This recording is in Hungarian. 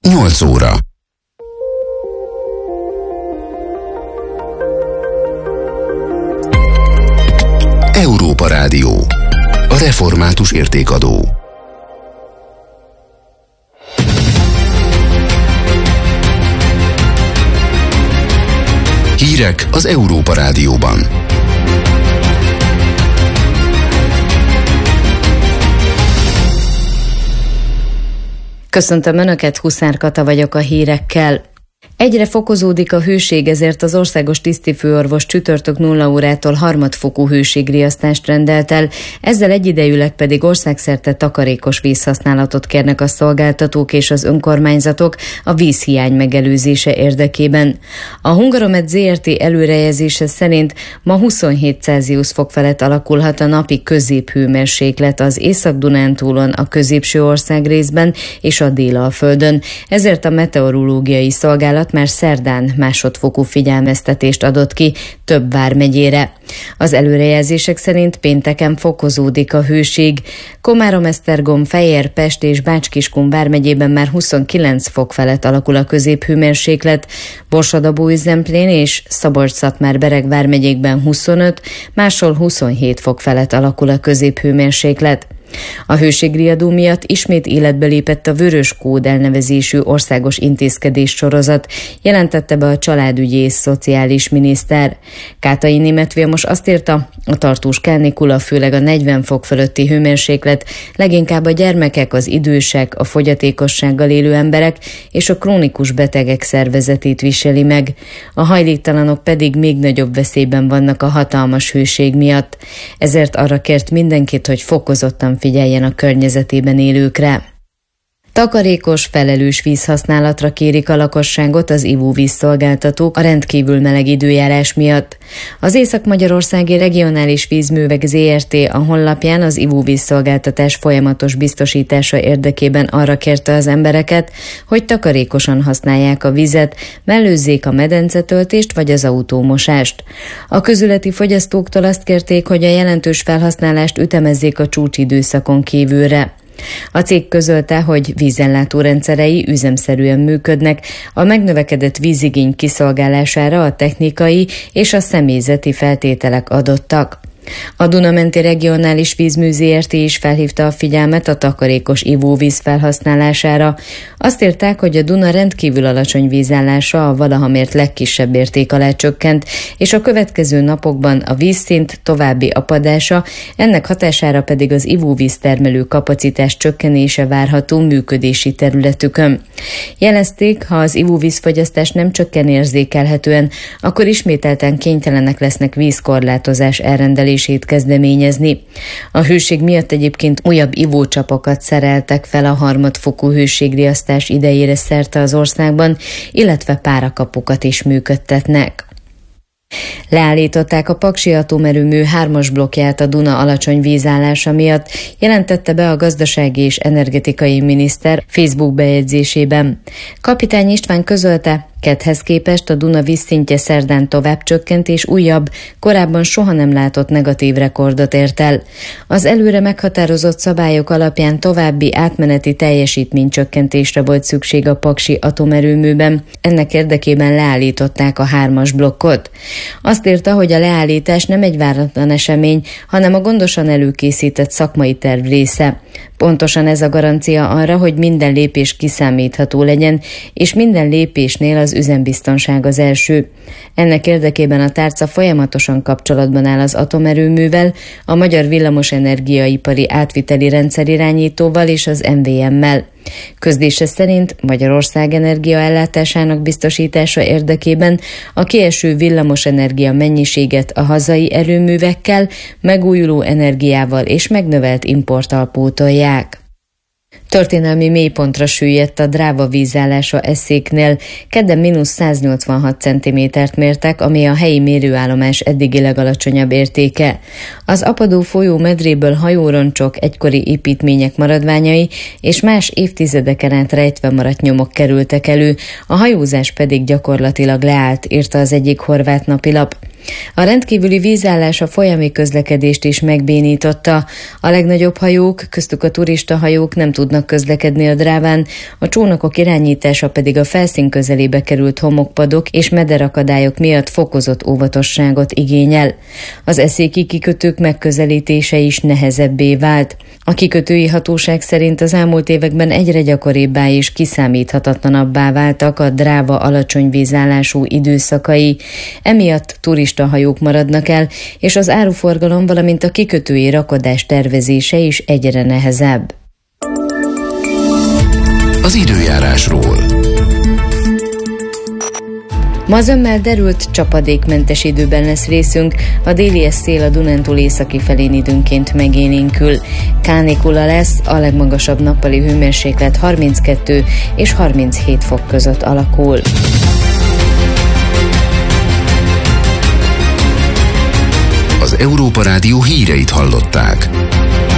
8 óra. Európa Rádió. A református értékadó. Hírek az Európa Rádióban. Köszöntöm Önöket, Huszár Kata vagyok a hírekkel. Egyre fokozódik a hőség, ezért az országos tisztifőorvos csütörtök 0 órától harmadfokú hőségriasztást rendelt el, ezzel egyidejűleg pedig országszerte takarékos vízhasználatot kérnek a szolgáltatók és az önkormányzatok a vízhiány megelőzése érdekében. A Hungaromet Zrt. Előrejelzése szerint ma 27 Celsius fok felett alakulhat a napi középhőmérséklet az Észak-Dunántúlon, a középső országrészben és a Délalföldön. Ezért a meteorológiai szolgálat már szerdán másodfokú figyelmeztetést adott ki több vármegyére. Az előrejelzések szerint pénteken fokozódik a hőség. Komárom-Esztergom, Fejér, Pest és Bács-Kiskun vármegyében már 29 fok felett alakul a középhőmérséklet, Borsod-Abaúj-Zemplén és Szabolcs-Szatmár-Bereg vármegyékben 25, máshol 27 fok felett alakul a középhőmérséklet. A hőségriadó miatt ismét életbe lépett a Vörös Kód elnevezésű országos intézkedés sorozat, jelentette be a családügyi és szociális miniszter. Kátai Németh Vilmos azt írta, a tartós kánikula, főleg a 40 fok fölötti hőmérséklet leginkább a gyermekek, az idősek, a fogyatékossággal élő emberek és a krónikus betegek szervezetét viseli meg. A hajléktalanok pedig még nagyobb veszélyben vannak a hatalmas hőség miatt. Ezért arra kért mindenkit, hogy fokozottan figyeljen a környezetében élőkre. Takarékos, felelős vízhasználatra kérik a lakosságot az ivóvízszolgáltatók a rendkívül meleg időjárás miatt. Az Észak-Magyarországi Regionális Vízművek Zrt. A honlapján az ivóvízszolgáltatás folyamatos biztosítása érdekében arra kérte az embereket, hogy takarékosan használják a vizet, mellőzzék a medencetöltést vagy az autómosást. A közületi fogyasztóktól azt kérték, hogy a jelentős felhasználást ütemezzék a csúcsidőszakon kívülre. A cég közölte, hogy vízellátó rendszerei üzemszerűen működnek, a megnövekedett vízigény kiszolgálására a technikai és a személyzeti feltételek adottak. A Duna-menti Regionális Vízmű Zrt. Is felhívta a figyelmet a takarékos ivóvíz felhasználására. Azt írták, hogy a Duna rendkívül alacsony vízállása a valaha mért legkisebb érték alá csökkent, és a következő napokban a vízszint további apadása, ennek hatására pedig az ivóvíz termelő kapacitás csökkenése várható működési területükön. Jelezték, ha az ivóvízfogyasztás nem csökken érzékelhetően, akkor ismételten kénytelenek lesznek vízkorlátozás elrendelését kezdeményezni. A hőség miatt egyébként újabb ivócsapokat szereltek fel a harmadfokú hőségriasztás idejére szerte az országban, illetve párakapukat is működtetnek. Leállították a Paksi atomerőmű 3-as blokkját a Duna alacsony vízállása miatt, jelentette be a gazdasági és energetikai miniszter Facebook bejegyzésében. Kapitány István közölte, ketthez képest a Duna vízszintje szerdán tovább csökkent és újabb, korábban soha nem látott negatív rekordot ért el. Az előre meghatározott szabályok alapján további átmeneti teljesítménycsökkentésre volt szükség a Paksi atomerőműben, ennek érdekében leállították a 3-as blokkot. Azt írta, hogy a leállítás nem egy váratlan esemény, hanem a gondosan előkészített szakmai terv része. Pontosan ez a garancia arra, hogy minden lépés kiszámítható legyen, és minden lépésnél az üzembiztonság az első. Ennek érdekében a tárca folyamatosan kapcsolatban áll az atomerőművel, a Magyar Villamosenergiaipari Átviteli Rendszerirányítóval és az MVM-mel. Közlése szerint Magyarország energiaellátásának biztosítása érdekében a kieső villamosenergia mennyiséget a hazai erőművekkel, megújuló energiával és megnövelt importtal pótolják. Történelmi mélypontra süllyedt a Dráva vízállása Eszéknél. Kedden -186 cm-t mértek, ami a helyi mérőállomás eddigi legalacsonyabb értéke. Az apadó folyó medréből hajóroncsok, egykori építmények maradványai és más évtizedeken át rejtve maradt nyomok kerültek elő, a hajózás pedig gyakorlatilag leállt, írta az egyik horvát napilap. A rendkívüli vízállás a folyami közlekedést is megbénította. A legnagyobb hajók, köztük a turistahajók nem tudnak tudnak közlekedni a Dráván, a csónakok irányítása pedig a felszín közelébe került homokpadok és mederakadályok miatt fokozott óvatosságot igényel. Az eszéki kikötők megközelítése is nehezebbé vált. A kikötői hatóság szerint az elmúlt években egyre gyakoribbá és kiszámíthatatlanabbá váltak a Dráva alacsony vízállású időszakai. Emiatt turistahajók maradnak el, és az áruforgalom, valamint a kikötői rakodás tervezése is egyre nehezebb. Az időjárásról. Ma zömmel derült, csapadékmentes időben lesz részünk, a délies szél a Dunántúl északi felén időnként megélénkül. Kánikula lesz, a legmagasabb nappali hőmérséklet 32 és 37 fok között alakul. Az Európa Rádió híreit hallották.